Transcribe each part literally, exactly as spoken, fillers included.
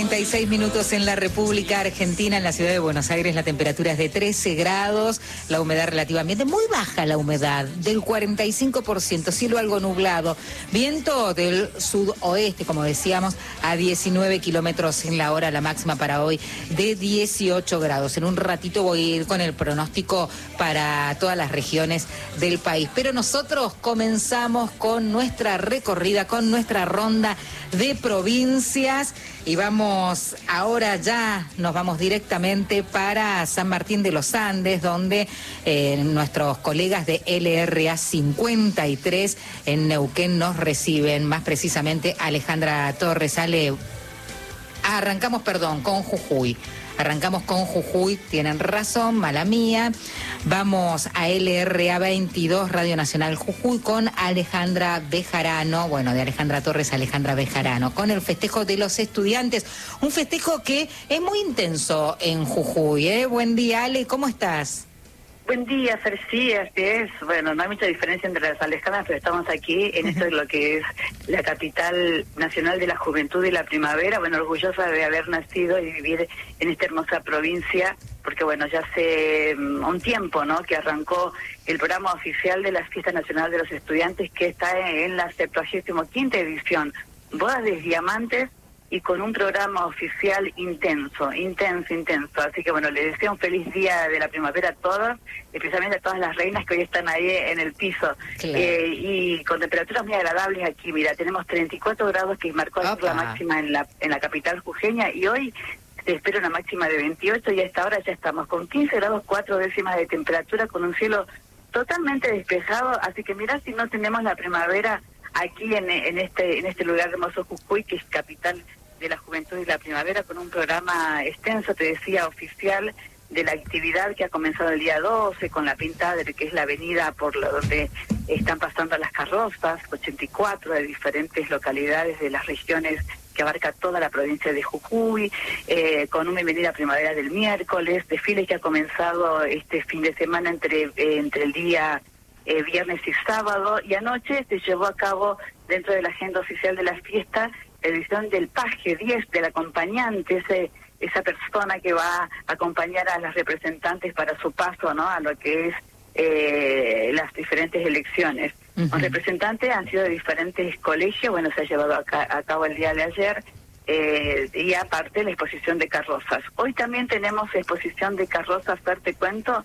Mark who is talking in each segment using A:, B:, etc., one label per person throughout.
A: treinta y seis minutos en la República Argentina, en la ciudad de Buenos Aires, la temperatura es de trece grados, la humedad relativamente muy baja, la humedad del cuarenta y cinco por ciento, cielo algo nublado, viento del sudoeste, como decíamos, a diecinueve kilómetros en la hora, la máxima para hoy de dieciocho grados. En un ratito voy a ir con el pronóstico para todas las regiones del país, pero nosotros comenzamos con nuestra recorrida, con nuestra ronda de provincias. Y vamos, ahora ya nos vamos directamente para San Martín de los Andes, donde eh, nuestros colegas de L R A cincuenta y tres en Neuquén nos reciben, más precisamente Alejandra Torres. Ale, arrancamos, perdón, con Jujuy. Arrancamos con Jujuy, tienen razón, mala mía. Vamos a L R A veintidós, Radio Nacional Jujuy, con Alejandra Bejarano, bueno, de Alejandra Torres a Alejandra Bejarano, con el festejo de los estudiantes. Un festejo que es muy intenso en Jujuy, ¿eh? Buen día, Ale, ¿cómo estás?
B: Buen día, Fer, sí, así es. Bueno, no hay mucha diferencia entre las Alejanas, pero estamos aquí en esto de lo que es la capital nacional de la juventud y la primavera. Bueno, orgullosa de haber nacido y vivir en esta hermosa provincia, porque bueno, ya hace um, un tiempo, ¿no?, que arrancó el programa oficial de la Fiesta Nacional de los Estudiantes, que está en la septuagésima quinta edición, Bodas de Diamantes, y con un programa oficial intenso, intenso, intenso. Así que bueno, les deseo un feliz día de la primavera a todos, especialmente a todas las reinas que hoy están ahí en el piso. Claro. Eh, y con temperaturas muy agradables aquí. Mira, tenemos treinta y cuatro grados, que marcó la máxima en la, en la capital jujeña, y hoy se espera una máxima de veintiocho, y a esta hora ya estamos con quince grados, cuatro décimas de temperatura, con un cielo totalmente despejado. Así que mira, si no tenemos la primavera aquí en, en este en este lugar hermoso, Jujuy, que es capital de la juventud y la primavera, con un programa extenso, te decía, oficial, de la actividad que ha comenzado el día doce, con la pintada de que es la avenida por la donde están pasando las carrozas, ochenta y cuatro de diferentes localidades de las regiones que abarca toda la provincia de Jujuy, eh, con una bienvenida primavera del miércoles, desfile que ha comenzado este fin de semana entre, eh, entre el día Eh, viernes y sábado, y anoche se llevó a cabo, dentro de la agenda oficial de la fiesta, la edición del paje diez, del acompañante, ese, esa persona que va a acompañar a las representantes para su paso, ¿no?, a lo que es eh, las diferentes elecciones. Uh-huh. Los representantes han sido de diferentes colegios, bueno, se ha llevado a, ca- a cabo el día de ayer, eh, y aparte la exposición de carrozas. Hoy también tenemos exposición de carrozas, Fer, te cuento,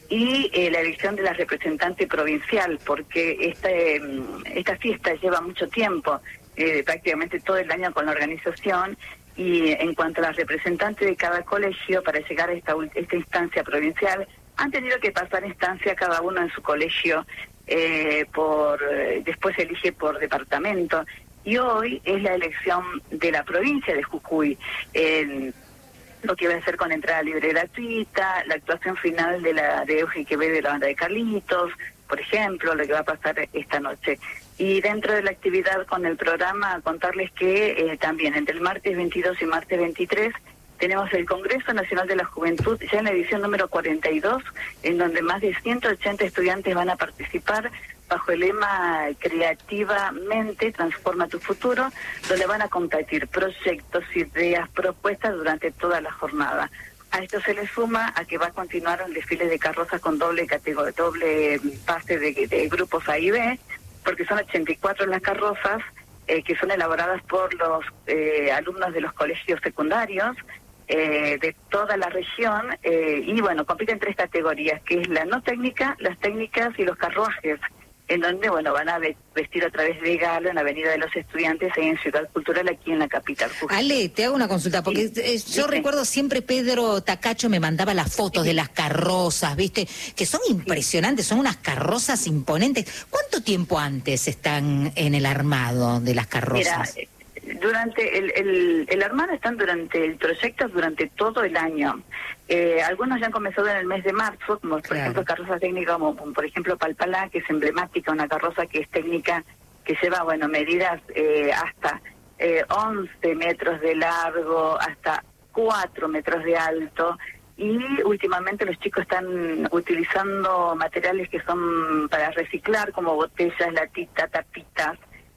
B: y eh, la elección de la representante provincial, porque esta, eh, esta fiesta lleva mucho tiempo, eh, prácticamente todo el año con la organización, y en cuanto a las representantes de cada colegio, para llegar a esta, esta instancia provincial, han tenido que pasar instancia cada uno en su colegio, eh, por eh, después se elige por departamento, y hoy es la elección de la provincia de Jujuy, eh, lo que va a ser con entrada libre gratuita, la actuación final de la de Eugenio Quevedo de la banda de Carlitos, por ejemplo, lo que va a pasar esta noche. Y dentro de la actividad con el programa, contarles que eh, también entre el martes veintidós y martes veintitrés tenemos el Congreso Nacional de la Juventud, ya en la edición número cuarenta y dos, en donde más de ciento ochenta estudiantes van a participar bajo el lema Creativamente Transforma tu Futuro, donde van a compartir proyectos, ideas, propuestas durante toda la jornada. A esto se le suma a que va a continuar el desfile de carrozas con doble categoría, doble pase de, de grupos A y B, porque son ochenta y cuatro las carrozas eh, que son elaboradas por los eh, alumnos de los colegios secundarios eh, de toda la región, eh, y bueno, compiten tres categorías, que es la no técnica, las técnicas y los carruajes, en donde, bueno, van a vestir a través de galo en la Avenida de los Estudiantes, ahí en Ciudad Cultural, aquí en la capital.
A: Ale, te hago una consulta, porque sí, eh, yo ¿viste? recuerdo siempre Pedro Tacacho me mandaba las fotos sí. de las carrozas, ¿viste? Que son impresionantes, son unas carrozas imponentes. ¿Cuánto tiempo antes están en el armado de las carrozas?
B: Mira, durante el, el, el armado están durante el proyecto durante todo el año. Eh, algunos ya han comenzado en el mes de marzo, como por claro. ejemplo carrozas técnicas, como por ejemplo Palpalá, que es emblemática, una carroza que es técnica, que lleva, bueno, medidas eh, hasta eh, once metros de largo, hasta cuatro metros de alto, y últimamente los chicos están utilizando materiales que son para reciclar, como botellas, latitas, tapitas,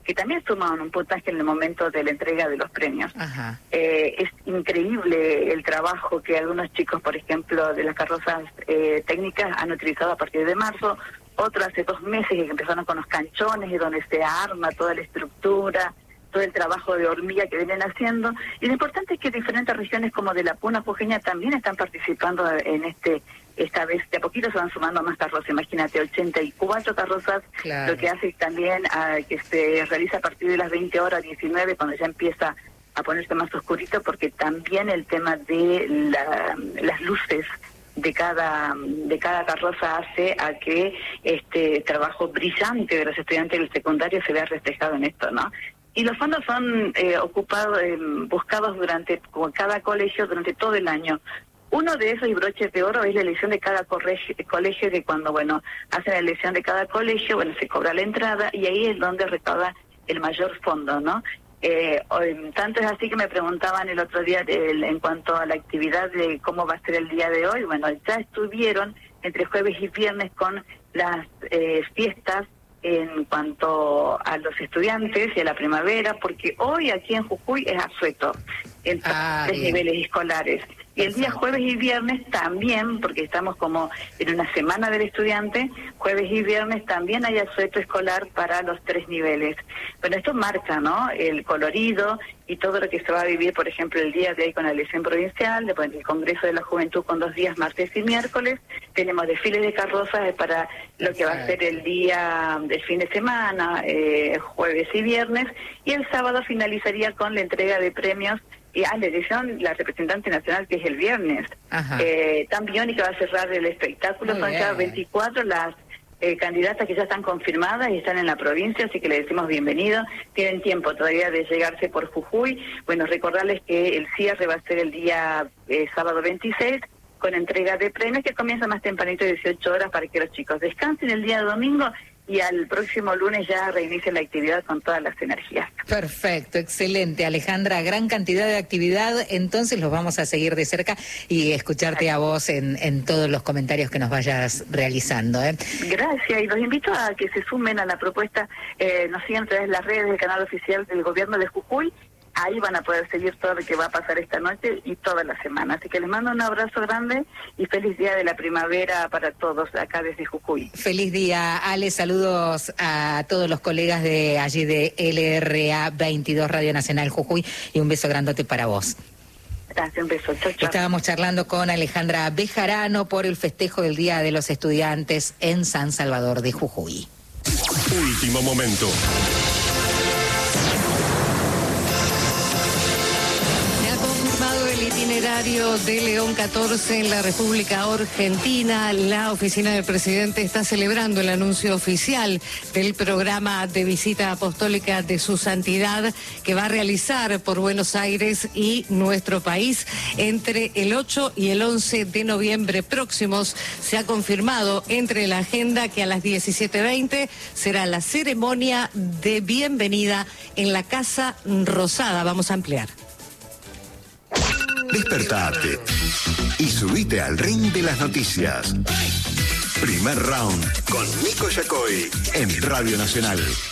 B: que también suman un puntaje en el momento de la entrega de los premios.
A: Ajá.
B: Eh, es increíble el trabajo que algunos chicos, por ejemplo, de las carrozas eh, técnicas han utilizado a partir de marzo, otros hace dos meses que empezaron con los canchones y donde se arma toda la estructura, todo el trabajo de hormiga que vienen haciendo. Y lo importante es que diferentes regiones como de la Puna Jujeña también están participando en este esta vez. De a poquito se van sumando más carrozas, imagínate, ochenta y cuatro carrozas, claro. Lo que hace también a, que se realiza a partir de las veinte horas, diecinueve, cuando ya empieza a ponerse más oscurito, porque también el tema de la, las luces de cada de cada carroza hace a que este trabajo brillante de los estudiantes del secundario se vea reflejado en esto, ¿no? Y los fondos son eh, ocupados, eh, buscados durante como cada colegio durante todo el año. Uno de esos y broches de oro es la elección de cada colegio, colegio que cuando, bueno, hacen la elección de cada colegio, bueno, se cobra la entrada y ahí es donde recauda el mayor fondo, ¿no? Eh, tanto es así que me preguntaban el otro día de, en cuanto a la actividad de cómo va a ser el día de hoy. Bueno, ya estuvieron entre jueves y viernes con las eh, fiestas en cuanto a los estudiantes y a la primavera, porque hoy aquí en Jujuy es asueto en ah, tres bien. niveles escolares. Y el día jueves y viernes también, porque estamos como en una semana del estudiante, jueves y viernes también hay asueto escolar para los tres niveles. Bueno, esto marca, ¿no?, el colorido y todo lo que se va a vivir, por ejemplo, el día de hoy con la elección provincial, después el Congreso de la Juventud con dos días, martes y miércoles. Tenemos desfiles de carrozas para lo que va a ser el día del fin de semana, eh, jueves y viernes, y el sábado finalizaría con la entrega de premios y a la elección la representante nacional, que es el viernes. Eh, también y que va a cerrar el espectáculo. Muy Son bien. Ya veinticuatro las eh, candidatas que ya están confirmadas y están en la provincia, así que le decimos bienvenido. Tienen tiempo todavía de llegarse por Jujuy. Bueno, recordarles que el cierre va a ser el día eh, sábado veintiséis, con entrega de premios que comienza más tempranito, dieciocho horas, para que los chicos descansen el día domingo y al próximo lunes ya reinicie la actividad con todas las energías.
A: Perfecto, excelente, Alejandra, gran cantidad de actividad, entonces los vamos a seguir de cerca y escucharte a vos en, en todos los comentarios que nos vayas realizando, ¿eh?
B: Gracias, y los invito a que se sumen a la propuesta, eh, nos sigan a través de las redes del canal oficial del gobierno de Jujuy. Ahí van a poder seguir todo lo que va a pasar esta noche y toda la semana. Así que les mando un abrazo grande y feliz día de la primavera para todos acá desde Jujuy.
A: Feliz día, Ale. Saludos a todos los colegas de allí de L R A veintidós Radio Nacional Jujuy y un beso grandote para vos.
B: Gracias, un beso. Chau, chau.
A: Estábamos charlando con Alejandra Bejarano por el festejo del Día de los Estudiantes en San Salvador de Jujuy.
C: Último momento.
D: El itinerario de León catorce en la República Argentina. La oficina del presidente está celebrando el anuncio oficial del programa de visita apostólica de su santidad que va a realizar por Buenos Aires y nuestro país entre el ocho y el once de noviembre próximos. Se ha confirmado entre la agenda que a las diecisiete veinte será la ceremonia de bienvenida en la Casa Rosada. Vamos a ampliar.
C: Despertate y subite al ring de las noticias. Primer round con Nico Yacoy en Radio Nacional.